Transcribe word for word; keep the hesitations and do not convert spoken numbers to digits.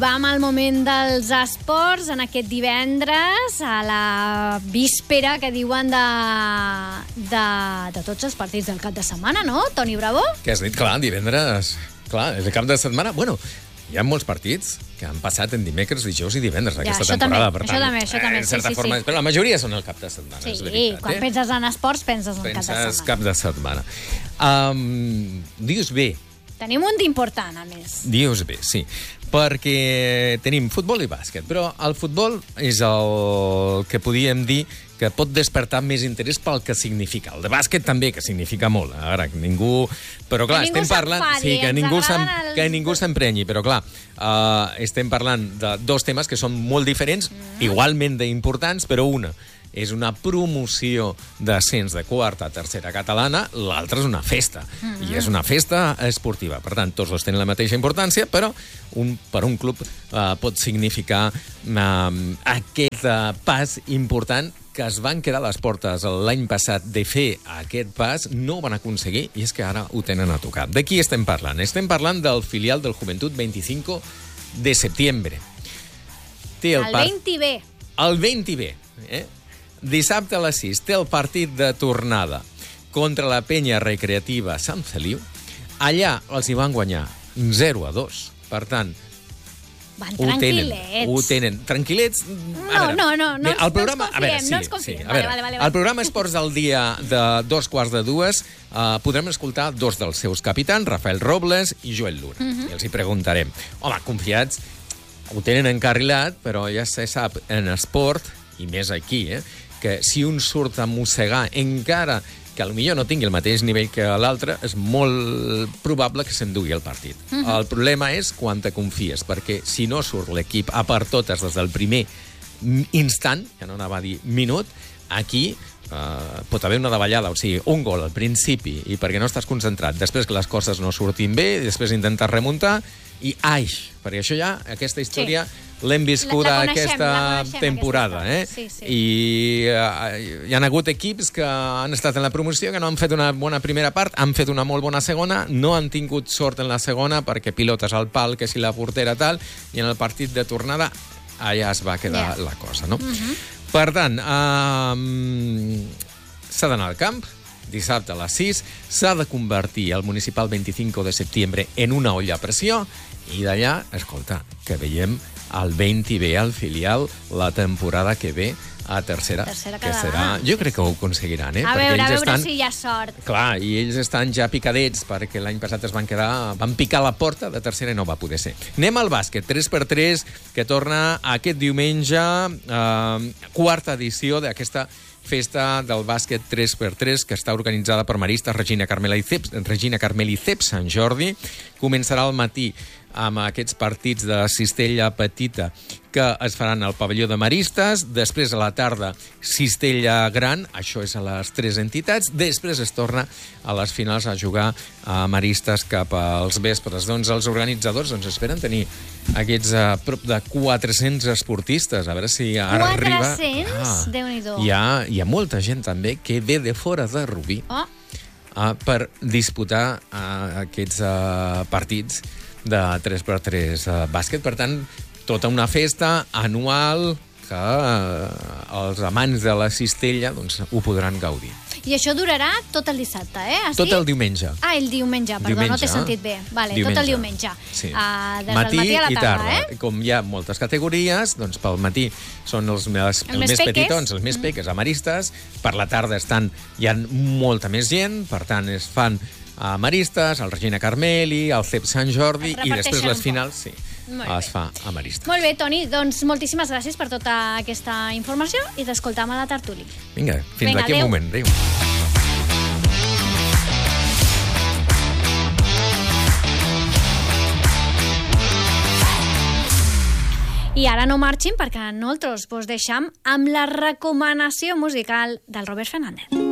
Vam al moment dels esports en aquest divendres, a la víspera que diuen de, de, de tots els partits del cap de setmana, no, Toni Bravo? Què has dit? Clar, divendres... Clar, és el cap de setmana. Bueno, hi ha molts partits que han passat en dimecres, dijous i divendres Ja, aquesta això temporada. també, per això tant, també, això també, en sí, certa sí, forma, sí. Però la majoria són el cap de setmana, Sí, és veritat. quan eh? penses en esports, penses en cap de Penses setmana. cap de setmana. Um, dius bé, Tenim un d'important, a més. dius bé, sí. Perquè tenim futbol i bàsquet, però el futbol és el que podíem dir que pot despertar més interès pel que significa. El de bàsquet també, que significa molt. Ara, ningú... Però clar, Que ningú estem parlant... s'enfadi, Sí, que ens ningú, agraden s'em- els- que ningú s'emprenyi, però clar, uh, estem parlant de dos temes que són molt diferents, mm. igualment d'importants, però una és una promoció d'ascens de quarta a tercera catalana, l'altra és una festa, mm. i és una festa esportiva. Per tant, tots dos tenen la mateixa importància, però un, per un club uh, pot significar uh, aquest uh, pas important que es van quedar a les portes l'any passat de fer aquest pas, no ho van aconseguir, i és que ara ho tenen a tocar. De qui estem parlant? Estem parlant del filial del Joventut veinticinco de setembre. Té El par- vint B. El vint B, eh? Dissabte a les sis té el partit de tornada contra la penya recreativa Sant Feliu. Allà els hi van guanyar zero a dos. Per tant, Van ho tenen. tranquil·lets. Ho tenen. Tranquil·lets? No, no, no, no Bé, ens- el programa, no ens a veure, confiem, sí, no ens confiem. sí, a Vale, veure, vale, vale, vale. el programa Esports del dia de dos quarts de dues uh, podrem escoltar dos dels seus capitans, Rafael Robles i Joel Luna. Uh -huh. I els hi preguntarem. Home, confiats, ho tenen encarrilat, però ja se sap en esport, i més aquí, eh, que si un surt a mossegar, encara que potser no tingui el mateix nivell que l'altre, és molt probable que s'endugui el partit. Uh -huh. El problema és quan te confies, perquè si no surt l'equip a per totes des del primer instant, que no anava a dir minut, aquí uh, pot haver una davallada, o sigui, un gol al principi, i perquè no estàs concentrat, després que les coses no surtin bé, després intentes remuntar, i ai, perquè això ja, aquesta història... Sí. L'hem viscuda La- la coneixem, aquesta la coneixem, temporada, aquesta eh? història. Sí, sí. I uh, hi ha hagut equips que han estat en la promoció, que no han fet una bona primera part, han fet una molt bona segona, no han tingut sort en la segona perquè pilotes al pal, que si la portera tal, i en el partit de tornada allà es va quedar Yeah. la cosa, no? Mhm. Per tant, um, s'ha d'anar al camp, dissabte a les sis, s'ha de convertir el municipal veinticinco de setembre en una olla a pressió, i d'allà, escolta, que veiem el vint B al filial la temporada que ve a tercera, Tercera que serà... catalana. Jo crec que ho aconseguiran, eh? A Perquè veure, a ells veure estan... si hi ha sort. Clar, i ells estan ja picadets, perquè l'any passat es van quedar... Van picar la porta de tercera i no va poder ser. Anem al bàsquet, tres per tres, que torna aquest diumenge, eh, quarta edició d'aquesta festa del bàsquet tres per tres, que està organitzada per Maristes, Regina Carmel i Ceps, Regina Carmel i Ceps Sant Jordi. Començarà al matí amb aquests partits de cistella petita que es faran al pavelló de Maristes, després a la tarda cistella gran, això és a les tres entitats, després es torna a les finals a jugar a Maristes cap als vespres. Doncs els organitzadors doncs, esperen tenir aquests uh, prop de quatre-cents esportistes, a veure si arriba... quatre-cents? Ah, Déu-n'hi-do. hi ha, hi ha molta gent també que ve de fora de Rubí Oh, uh, per disputar uh, aquests uh, partits de tres per tres uh, bàsquet. Per tant, tota una festa anual que uh, els amants de la cistella doncs, ho podran gaudir. i això durarà tot el dissabte, eh? Has Tot dit? el diumenge. Ah, el diumenge, perdó, Diumenge, no t'he sentit bé. Vale, diumenge. tot el diumenge. Sí. Uh, des matí del matí a la i tarda, tarda. eh? Com hi ha moltes categories, doncs pel matí són els més, Els els més més peques. petitons, els més Mm. peques, amaristes. Per la tarda estan, hi ha molta més gent, per tant es fan a Maristes, al Regina Carmeli, al C E P Sant Jordi, Es i després reparteixen les un finals sí, Molt bé. es fa a Maristes. Molt bé, Toni, doncs moltíssimes gràcies per tota aquesta informació i t'escoltam a la tertúlia. Vinga, fins Vinga, d'aquí un adéu. moment. Adéu. I ara no marxin perquè nosaltres vos deixam amb la recomanació musical del Robert Fernández.